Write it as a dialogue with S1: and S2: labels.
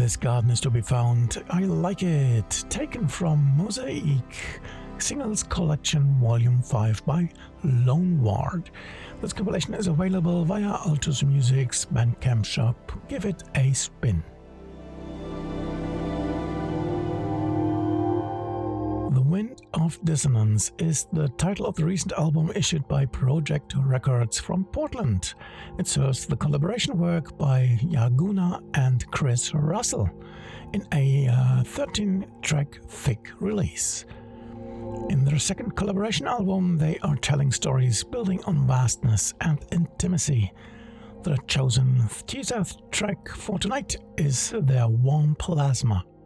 S1: This Garden is to be found, I Like It, taken from Mosaic Singles Collection Volume 5 by Lone Ward. This compilation is available via Altus Music's Bandcamp shop. Give it a spin. The Wind of Dissonance is the title of the recent album issued by Project Records from Portland. It serves the collaboration work by Yaguna and Chris Russell in a 13-track thick release. In their second collaboration album, they are telling stories building on vastness and intimacy. The chosen teaser track for tonight is their Warm Plasma.